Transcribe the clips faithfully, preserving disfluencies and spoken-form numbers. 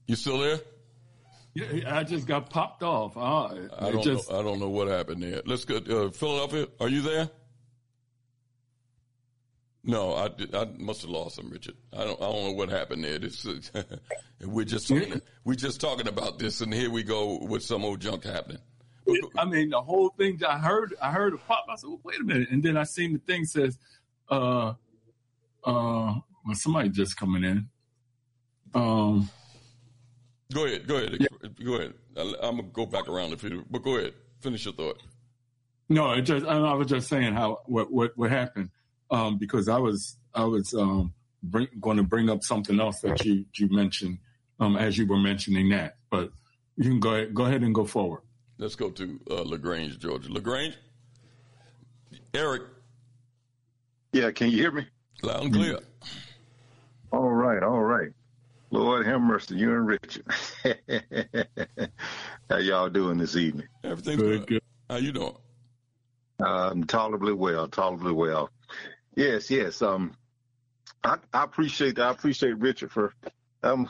You still there? Yeah, I just got popped off. Uh, I don't just... know. I don't know what happened there. Let's go. Uh, Philadelphia, are you there? No, I, I must have lost him, Richard. I don't. I don't know what happened there. This, we're just talking, we're just talking about this, and here we go with some old junk happening. I mean, the whole thing. I heard. I heard a pop. I said, well, "Wait a minute!" And then I seen the thing says, "Uh, uh, well, somebody just coming in." Um, go ahead. Go ahead. Yeah. Go ahead. I'm gonna go back around if you. But go ahead. Finish your thought. No, it just. I was just saying how what what what happened. Um, because I was I was um, bring, going to bring up something else that you you mentioned um, as you were mentioning that, but you can go ahead, go ahead and go forward. Let's go to uh, LaGrange, Georgia. LaGrange, Eric. Yeah, can you hear me? Loud and clear. All right, all right. Lord have mercy, you and Richard. How y'all doing this evening? Everything's good. good. How you doing? Um, tolerably well, tolerably well. Yes, yes. Um, I, I appreciate I appreciate Richard for. Um,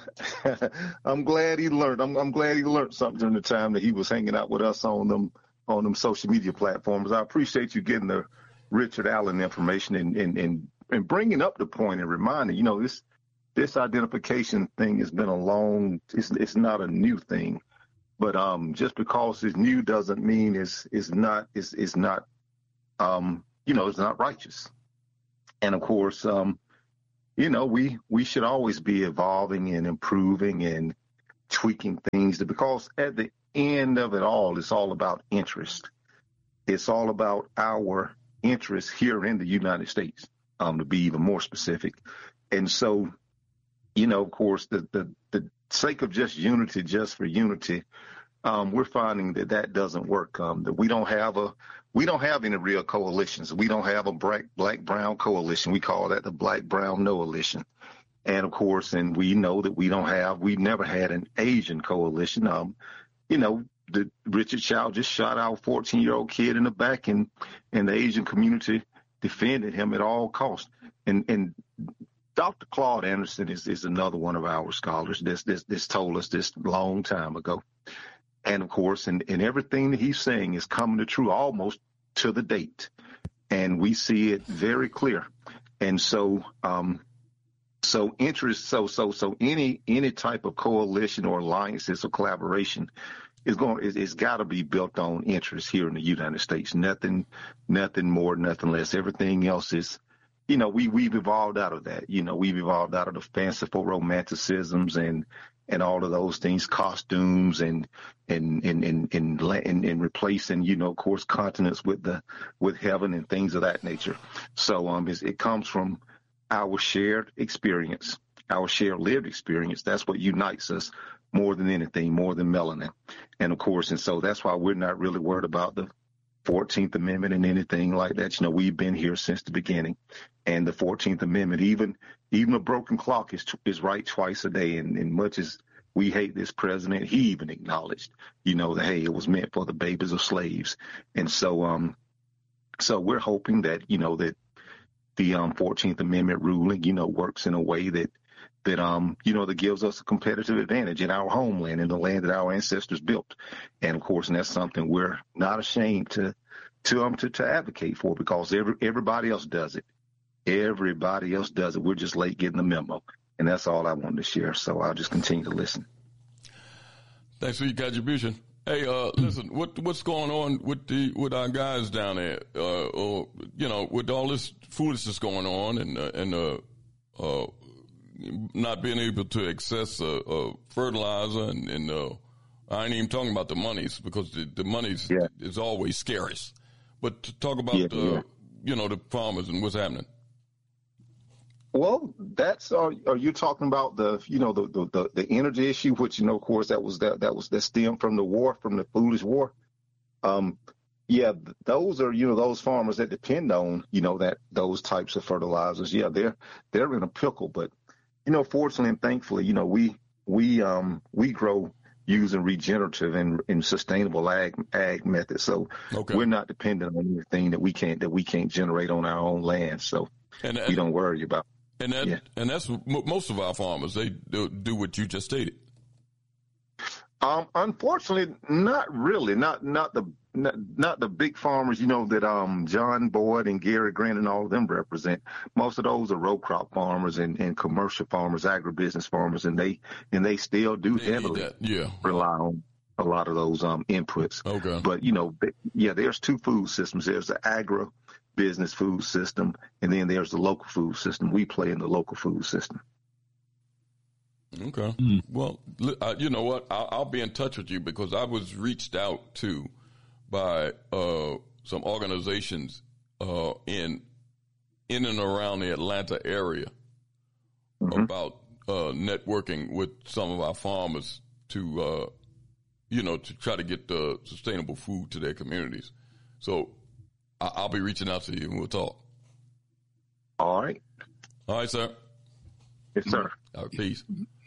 I'm glad he learned. I'm, I'm glad he learned something during the time that he was hanging out with us on them on them social media platforms. I appreciate you getting the Richard Allen information and and and, and bringing up the point and reminding. You know, this this identification thing has been a long. It's it's not a new thing, but um, just because it's new doesn't mean it's it's not it's it's not um you know it's not righteous. And of course, um, you know, we, we should always be evolving and improving and tweaking things because at the end of it all, it's all about interest. It's all about our interests here in the United States, um, to be even more specific. And so, you know, of course, the, the, the sake of just unity, just for unity, um, we're finding that that doesn't work. Um, that we don't have a We don't have any real coalitions. We don't have a black, black, brown coalition. We call that the black, brown, no-alition. And, of course, and we know that we don't have, we never had an Asian coalition. Um, you know, the, Richard Chow just shot our fourteen-year-old kid in the back, and, and the Asian community defended him at all costs. And, and Doctor Claude Anderson is, is another one of our scholars. This, this, this told us this long time ago. And, of course, and, and everything that he's saying is coming to true almost to the date. And we see it very clear. And so um, so interest, so so so any any type of coalition or alliances or collaboration is going is, is got to be built on interest here in the United States. Nothing, nothing more, nothing less. Everything else is, you know, we, we've evolved out of that. You know, we've evolved out of the fanciful romanticisms and and all of those things, costumes and and and and and, and, and replacing, you know, of course, continents with the with heaven and things of that nature. So um, it's, it comes from our shared experience, our shared lived experience. That's what unites us more than anything, more than melanin. And of course, and so that's why we're not really worried about the fourteenth Amendment and anything like that. You know, we've been here since the beginning. And the fourteenth Amendment, even even a broken clock is is right twice a day. And, and much as we hate this president, he even acknowledged, you know, that, hey, it was meant for the babies of slaves. And so um, so we're hoping that, you know, that the um, fourteenth Amendment ruling, you know, works in a way that that, um, you know, that gives us a competitive advantage in our homeland, in the land that our ancestors built. And, of course, and that's something we're not ashamed to to um to, to advocate for, because every, everybody else does it. Everybody else does it. We're just late getting the memo. And that's all I wanted to share. So I'll just continue to listen. Thanks for your contribution. Hey, uh, listen, what what's going on with the with our guys down there? Uh, or, you know, with all this foolishness going on and uh, and uh, uh, not being able to access uh, uh, fertilizer and, and uh, I ain't even talking about the monies, because the, the monies yeah. is always scarce. But to talk about yeah, the yeah. you know, the farmers and what's happening. Well, that's uh, are you talking about the you know the, the the energy issue, which, you know, of course that was that that was that stemmed from the war, from the foolish war. Um, yeah, those are you know those farmers that depend on you know that those types of fertilizers. Yeah, they're they're in a pickle. But you know, fortunately and thankfully, you know we we um we grow using regenerative and, and sustainable ag ag methods. So okay. we're not dependent on anything that we can't that we can't generate on our own land. So and, and, we don't worry about. And that, yeah. and that's most of our farmers. They do, do what you just stated. Um, unfortunately, not really. Not not the not, not the big farmers, you know, that um John Boyd and Gary Grant and all of them represent. Most of those are row crop farmers and, and commercial farmers, agribusiness farmers, and they and they still do They need heavily that. Yeah. rely on a lot of those um inputs. Okay. But you know, th- yeah, there's two food systems. There's the agribusiness food system, and then there's the local food system. We play in the local food system. Okay. Mm. Well, uh, you know what? I'll, I'll be in touch with you because I was reached out to by uh, some organizations uh, in in and around the Atlanta area mm-hmm. about uh, networking with some of our farmers to, uh, you know, to try to get uh, sustainable food to their communities. So I- I'll be reaching out to you and we'll talk. All right. All right, sir. Yes, sir. All right, peace.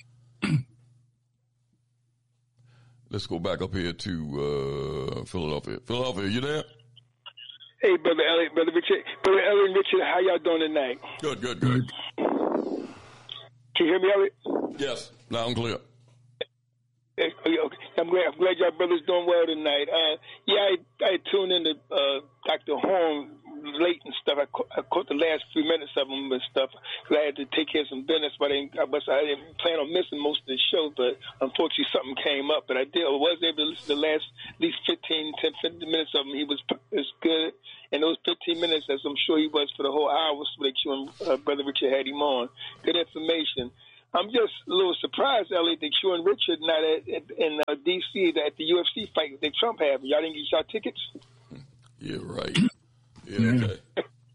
Let's go back up here to uh, Philadelphia. Philadelphia, you there? Hey, Brother Elliot, Brother Richard. Brother Elliot and Richard, how y'all doing tonight? Good, good, good. Can you hear me, Elliot? Yes, loud and clear. Okay, okay. I'm glad, I'm glad y'all brothers doing well tonight. Uh, yeah, I, I tuned in to uh, Doctor Horn late and stuff. I, ca- I caught the last few minutes of them and stuff because I had to take care of some business, but I didn't, I, was, I didn't plan on missing most of the show, but unfortunately something came up. But I did. I was able to listen to the last at least fifteen, ten, fifteen minutes of him. He was, was good. And those fifteen minutes, as I'm sure he was for the whole hour, that you and uh, Brother Richard had him on. Good information. I'm just a little surprised, Elliot, that you and Richard not at, at, in uh, D C at the U F C fight that Trump had. Y'all didn't get y'all tickets? Yeah, right. Yeah, okay.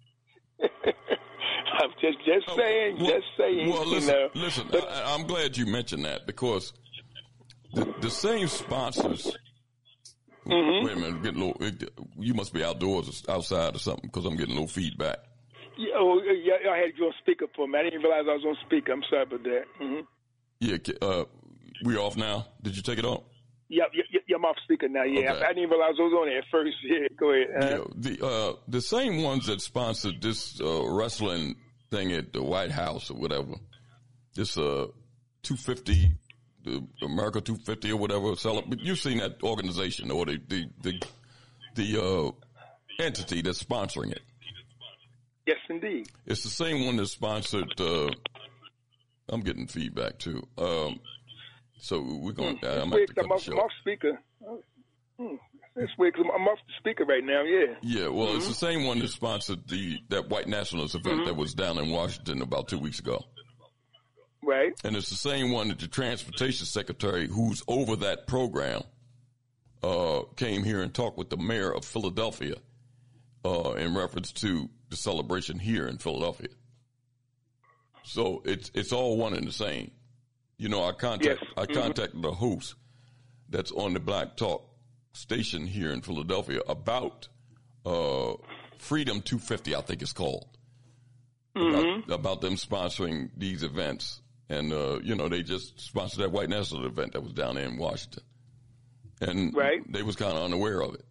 I'm just just saying, well, just saying. Well, listen, you know. listen. But, I, I'm glad you mentioned that because the, the same sponsors. Mm-hmm. Wait a minute, I'm getting a little. You must be outdoors or outside or something because I'm getting a little feedback. Yeah, oh, yeah, I had you on speaker for me. I didn't realize I was on speaker. I'm sorry about that. Mm-hmm. Yeah, uh, we off now? Did you take it off? Yeah, yeah, yeah, I'm off speaker now. Yeah, okay. I, I didn't realize I was on there at first. Yeah, go ahead. Uh, yeah, the uh, the same ones that sponsored this uh, wrestling thing at the White House or whatever. This uh two fifty, the America two fifty or whatever. But you've seen that organization or the the the, the uh, entity that's sponsoring it. Yes, indeed. It's the same one that sponsored. Uh, I'm getting feedback too. Um, so we're going. Mm, uh, I'm weird, to I'm, off, I'm off speaker. Hmm. It's weird because I'm off the speaker right now. Yeah. Yeah. Well, mm-hmm. it's the same one that sponsored the that white nationalist event mm-hmm. that was down in Washington about two weeks ago. Right. And it's the same one that the transportation secretary, who's over that program, uh, came here and talked with the mayor of Philadelphia uh, in reference to the celebration here in Philadelphia. So it's it's all one and the same. You know, I contact yes. I contacted mm-hmm. the host that's on the Black Talk station here in Philadelphia about uh, Freedom two fifty, I think it's called, mm-hmm. about, about them sponsoring these events. And, uh, you know, they just sponsored that white national event that was down there in Washington. And right. they was kind of unaware of it.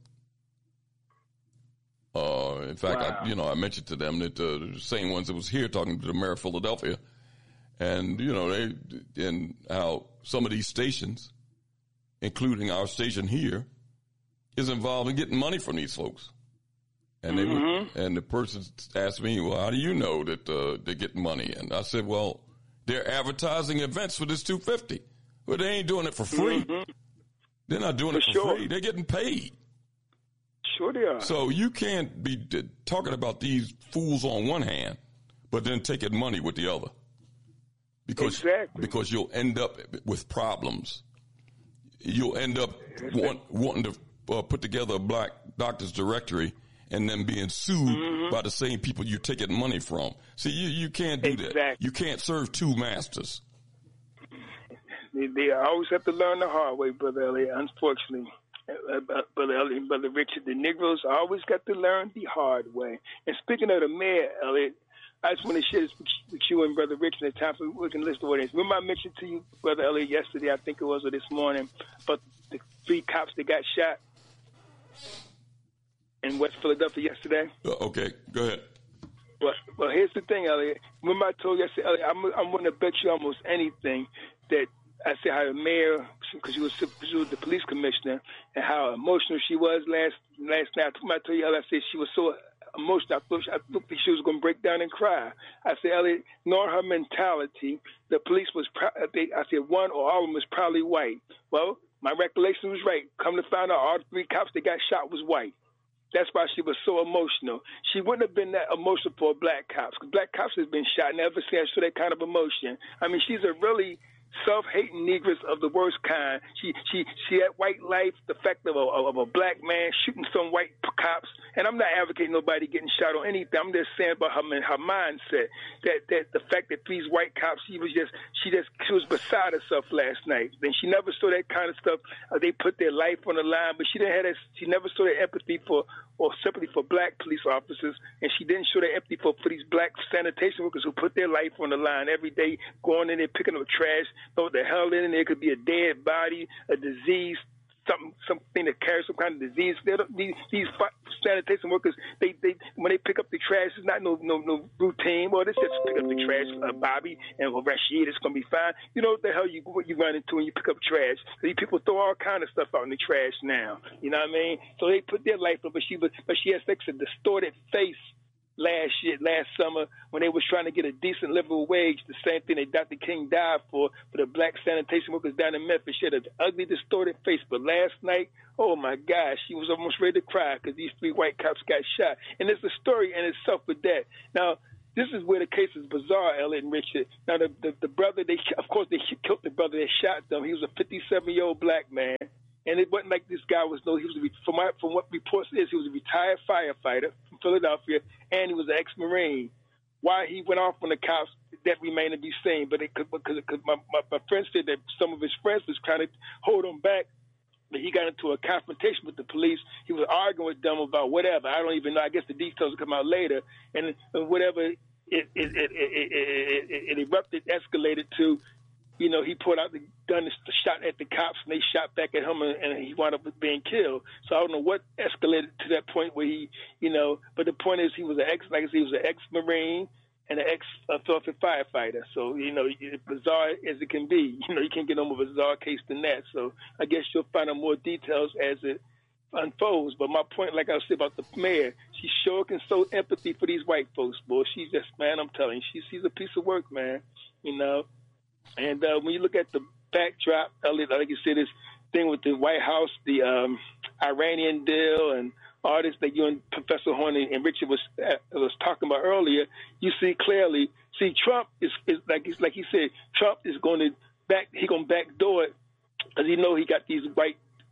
Uh, in fact, wow. I, you know, I mentioned to them that uh, the same ones that was here talking to the mayor of Philadelphia, and you know, they and how some of these stations, including our station here, is involved in getting money from these folks. And mm-hmm. they would, and the person asked me, "Well, how do you know that uh, they're getting money?" And I said, "Well, they're advertising events for this two fifty. Well, they ain't doing it for free. Mm-hmm. They're not doing for it for sure. free. They're getting paid." Sure they are. So you can't be d- talking about these fools on one hand, but then taking money with the other. Because, exactly. because you'll end up with problems. You'll end up want, wanting to uh, put together a black doctor's directory and then being sued mm-hmm. by the same people you're taking money from. See, you, you can't do exactly. that. You can't serve two masters. They, they always have to learn the hard way, Brother Elliot, unfortunately. Uh, Brother Elliot, Brother Richard, the Negroes always got to learn the hard way. And speaking of the mayor, Elliot, I just want to share this with you and Brother Richard at the time so we can listen to audience. Remember I mentioned to you, Brother Elliot, yesterday, I think it was, or this morning, about the three cops that got shot in West Philadelphia yesterday? Uh, okay, go ahead. Well, well, here's the thing, Elliot. Remember I told you yesterday, Elliot, I'm, I'm going to bet you almost anything that I said how the mayor, because she was, she was the police commissioner, and how emotional she was last last night. I told you, I said she was so emotional. I thought she, I thought she was going to break down and cry. I said, Elliot, knowing her mentality, the police was, they, I said, one or all of them was probably white. Well, my recollection was right. Come to find out, all three cops that got shot was white. That's why she was so emotional. She wouldn't have been that emotional for black cops, because black cops has been shot, never seen her show that kind of emotion. I mean, she's a really self-hating negress of the worst kind. She she she had white life, the fact of a, of a black man shooting some white cops. And I'm not advocating nobody getting shot or anything. I'm just saying about her her mindset. That that the fact that these white cops, she was just she just she was beside herself last night. And she never saw that kind of stuff. Uh, they put their life on the line, but she didn't have that. She never saw that empathy for or sympathy for black police officers, and she didn't show that empathy for, for these black sanitation workers who put their life on the line every day, going in there, picking up trash, know what the hell in there. It could be a dead body, a disease, something, something that carries some kind of disease. These, these sanitation workers, they, they, when they pick up the trash, it's not no, no, no routine. Well, this just pick up the trash, uh, Bobby and well, Rashid, it's gonna be fine. You know what the hell you what you run into when you pick up trash? These people throw all kind of stuff out in the trash now. You know what I mean? So they put their life up, but she, but, but she has like a distorted face. Last year, last summer, when they was trying to get a decent livable wage, the same thing that Doctor King died for, for the black sanitation workers down in Memphis. She had an ugly, distorted face. But last night, oh, my gosh, she was almost ready to cry because these three white cops got shot. And it's a story in itself with that. Now, this is where the case is bizarre, Elliot and Richard. Now, the, the, the brother, they of course, they killed the brother that shot them. He was a fifty-seven-year-old black man. And it wasn't like this guy was no. He was a, from my, from what reports is, he was a retired firefighter from Philadelphia, and he was an ex-Marine. Why he went off on the cops, that remained to be seen. But it could, because because my, my my friend said that some of his friends was trying to hold him back, but he got into a confrontation with the police. He was arguing with them about whatever. I don't even know. I guess the details will come out later, and, and whatever it it it, it, it, it it erupted, escalated to. You know, he pulled out the gun and shot at the cops, and they shot back at him, and, and he wound up being killed. So I don't know what escalated to that point where he, you know, but the point is he was an ex, like I said, he was an ex-Marine and an ex-Philadelphia firefighter. So, you know, bizarre as it can be, you know, you can't get no more bizarre case than that. So I guess you'll find out more details as it unfolds. But my point, like I said about the mayor, she sure can show empathy for these white folks, boy. She's just, man, I'm telling you, she, she's a piece of work, man, you know. And uh, when you look at the backdrop, like you said, this thing with the White House, the um, Iranian deal, and all this that you and Professor Horn and Richard was uh, was talking about earlier, you see clearly. See, Trump is, is like like he said, Trump is going to back. He going to backdoor it because he know he got these white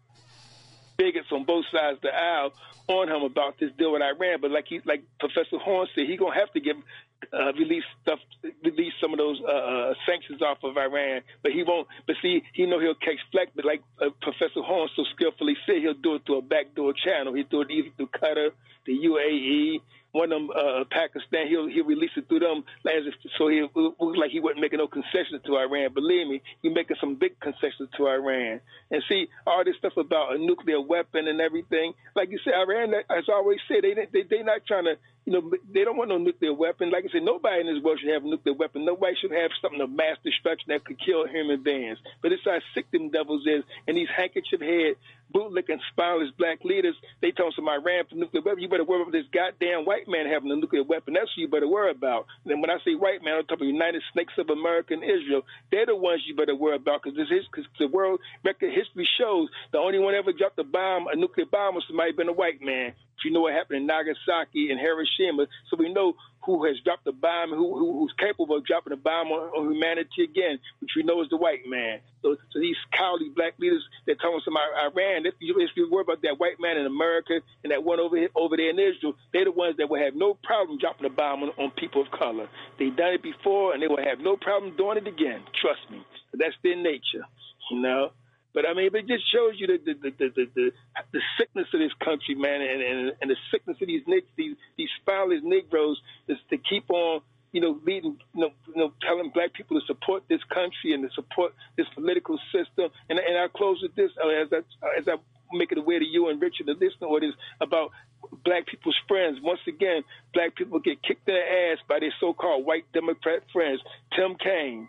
bigots on both sides of the aisle on him about this deal with Iran. But like he, like Professor Horn said, he gonna have to give uh, release stuff, release some of those uh, sanctions off of Iran. But he won't. But see, he know he'll catch flack. But like uh, Professor Horn so skillfully said, he'll do it through a backdoor channel. He'll do it either through Qatar, the U A E, one of them, uh, Pakistan. He'll he'll release it through them, so he look like he wasn't making no concessions to Iran. Believe me, he's making some big concessions to Iran. And see, all this stuff about a nuclear weapon and everything. Like you said, Iran, as I always said, they they they not trying to. You know, they don't want no nuclear weapon. Like I said, nobody in this world should have a nuclear weapon. Nobody should have something of mass destruction that could kill human beings. But it's how sick them devils is. And these handkerchief-head, bootlicking, spineless black leaders, they tell some Iran for nuclear weapon. You better worry about this goddamn white man having a nuclear weapon. That's what you better worry about. And then when I say white man, I'm talking United Snakes of America and Israel. They're the ones you better worry about because the world record history shows the only one ever dropped a bomb, a nuclear bomb, was somebody been a white man. You know what happened in Nagasaki and Hiroshima, so we know who has dropped a bomb, who, who who's capable of dropping a bomb on, on humanity again, which we know is the white man. So, so these cowardly black leaders that talking about Iran, if you, if you worry about that white man in America and that one over here, over there in Israel, they're the ones that will have no problem dropping a bomb on, on people of color. They've done it before, and they will have no problem doing it again. Trust me, that's their nature, you know. But, I mean, it just shows you the the, the, the, the, the sickness of this country, man, and, and, and the sickness of these these these spineless Negroes is to keep on, you know, leading, you know, you know, telling black people to support this country and to support this political system. And, and I'll close with this, as I, as I make it aware to you and Richard, the listener, what is about black people's friends. Once again, black people get kicked in the ass by their so-called white Democrat friends. Tim Kaine,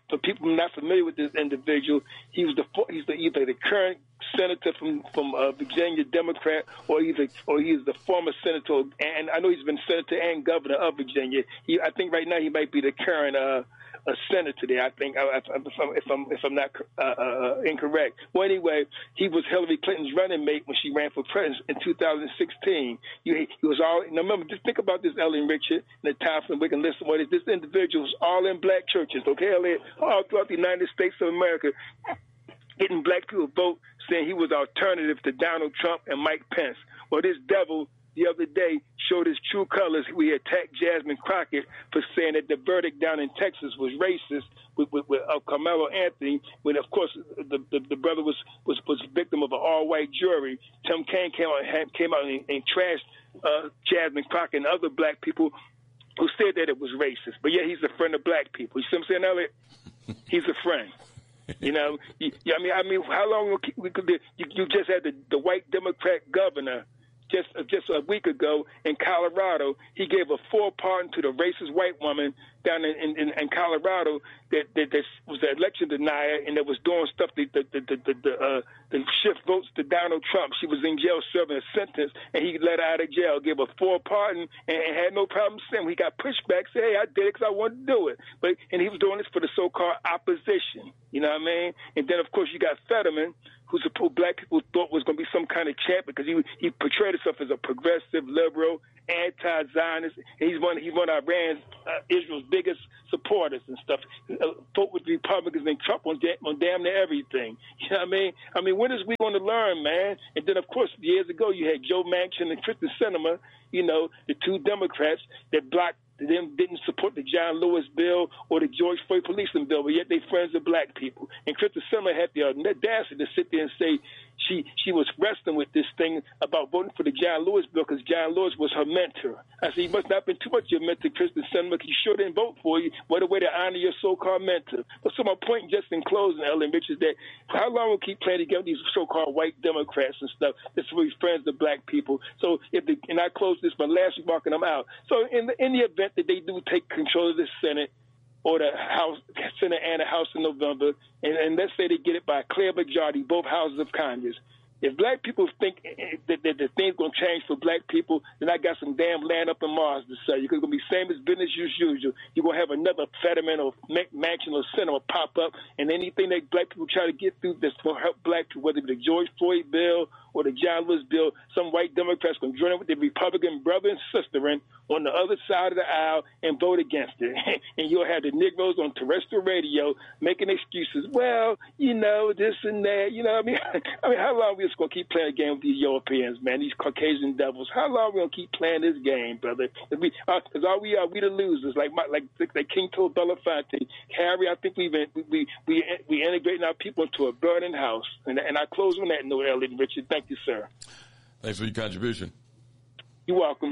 for people not familiar with this individual, he was the he's the, either the current senator from from uh, Virginia, Democrat, or he's a, or he is the former senator. And I know he's been senator and governor of Virginia. He, I think right now he might be the current uh, a senator there. I think if I'm if I'm, if I'm not uh, uh, incorrect. Well, anyway, he was Hillary Clinton's running mate when she ran for president in two thousand sixteen. He, he was all. Now remember, just think about this, Ellie and Richard, and the time when we can listen. What is this individual was all in black churches, okay, Elliot, all throughout the United States of America, getting black people vote, saying he was alternative to Donald Trump and Mike Pence. Well, this devil the other day showed his true colors. We attacked Jasmine Crockett for saying that the verdict down in Texas was racist with, with, with uh, Carmelo Anthony, when, of course, the, the, the brother was, was, was a victim of an all-white jury. Tim Kaine came out, had, came out and, and trashed uh, Jasmine Crockett and other black people who said that it was racist. But, yeah, he's a friend of black people. You see what I'm saying, Elliot? He's a friend. You know, you, I mean, I mean, how long we could? You, you just had the, the white Democrat governor just just a week ago in Colorado. He gave a full pardon to the racist white woman down in, in, in Colorado that, that, that was an election denier and that was doing stuff that the the the, the, uh, the shift votes to Donald Trump. She was in jail serving a sentence, and he let her out of jail, gave a full pardon, and, and had no problem saying he got pushback. Say, hey, I did it because I wanted to do it. But and he was doing this for the so-called opposition. You know what I mean? And then of course you got Fetterman, who support black people thought was going to be some kind of champ because he he portrayed himself as a progressive, liberal, anti-Zionist. And he's one he's one of Iran's uh, Israel's biggest supporters and stuff. Uh, vote with the Republicans and Trump on, da- on damn near everything. You know what I mean? I mean, when is we going to learn, man? And then, of course, years ago you had Joe Manchin and Kristen Sinema, you know, the two Democrats that blocked them, didn't support the John Lewis bill or the George Floyd policing bill, but yet they friends of black people. And Kristen Sinema had the audacity to sit there and say she she was wrestling with this thing about voting for the John Lewis bill because John Lewis was her mentor. I said, you must not have been too much your mentor, Kristen Sinema, because you sure didn't vote for you. What a way to honor your so-called mentor. But so my point just in closing, Ellen Rich, is that how long will we keep playing together these so-called white Democrats and stuff that's really friends of black people? So if the, and I close this, my last remark, and I'm out. So in the, in the event that they do take control of the Senate or the House, Senate and the House in November, and, and let's say they get it by a clear majority, both houses of Congress, if black people think that, that the thing's going to change for black people, then I got some damn land up in Mars to sell you. Because it's going to be same as business as usual. You're going to have another Fetterman or Manchin or Sinema pop up, and anything that black people try to get through that's going to help black people, whether it be the George Floyd bill or the John Lewis bill, some white Democrats going to join in with their Republican brother and sister in on the other side of the aisle and vote against it. And you'll have the Negroes on terrestrial radio making excuses. Well, you know, this and that. You know what I mean? I mean, how long are we just going to keep playing a game with these Europeans, man, these Caucasian devils? How long are we going to keep playing this game, brother? Because uh, all we are, we the losers. Like my, like, like King told Belafonte, Harry, I think we've we we we we integrating our people into a burning house. And, and I close on that note, Elliot and Richard. Thank you, sir. Thanks for your contribution. You're welcome.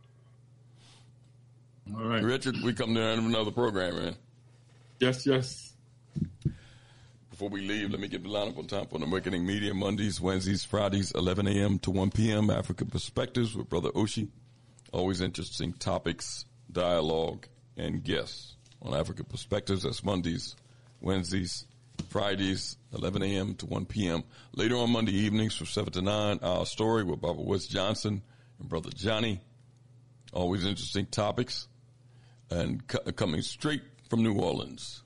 All right. Richard, we come to the end of another program, man. Yes, yes. Before we leave, let me get the lineup on time for the Awakening Media, Mondays, Wednesdays, Fridays, eleven a.m. to one p.m. African Perspectives with Brother Oshi. Always interesting topics, dialogue, and guests on African Perspectives. That's Mondays, Wednesdays, Fridays, eleven a.m. to one p.m. Later on Monday evenings from seven to nine, Our Story with Barbara Woods Johnson and Brother Johnny. Always interesting topics. And co- coming straight from New Orleans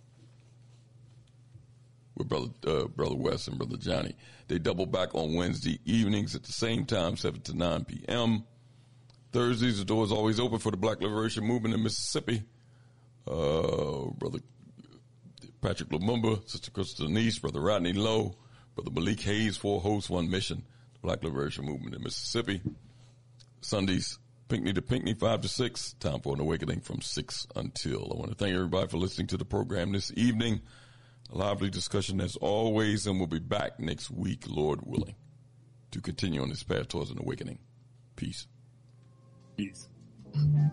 with Brother uh, Brother West and Brother Johnny. They double back on Wednesday evenings at the same time, seven to nine p.m. Thursdays, the door is always open for the Black Liberation Movement in Mississippi. Uh, Brother Patrick Lumumba, Sister Crystal Denise, Brother Rodney Lowe, Brother Malik Hayes, four hosts, one mission, the Black Liberation Movement in Mississippi. Sundays, Pinckney to Pinckney, five to six. Time for an awakening from six until. I want to thank everybody for listening to the program this evening. A lively discussion as always, and we'll be back next week, Lord willing, to continue on this path towards an awakening. Peace. Peace.